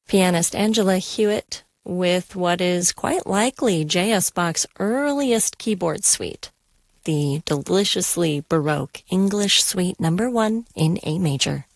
Pianist Angela Hewitt with what is quite likely J.S. Bach's earliest keyboard suite, the deliciously Baroque English Suite No. 1 in A major.